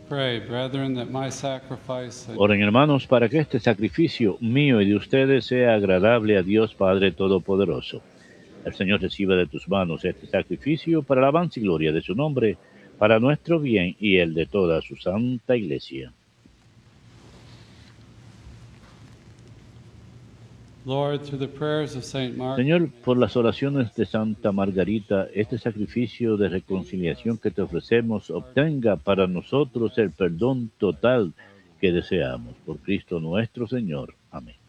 Pray, brethren, that my sacrifice Oren, hermanos, para que este sacrificio mío y de ustedes sea agradable a Dios Padre Todopoderoso. El Señor reciba de tus manos este sacrificio para la alabanza y gloria de su nombre, para nuestro bien y el de toda su santa Iglesia. Lord, through the prayers of Saint Mark, Señor, por las oraciones de Santa Margarita, este sacrificio de reconciliación que te ofrecemos obtenga para nosotros el perdón total que deseamos. Por Cristo nuestro Señor. Amén.